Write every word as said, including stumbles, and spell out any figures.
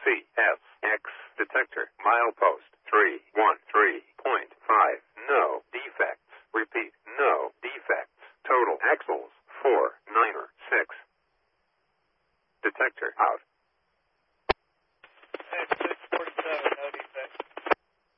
C S X detector. Milepost three one three point five. No defects. Repeat, no defects. Total axles four nine six. Detector out.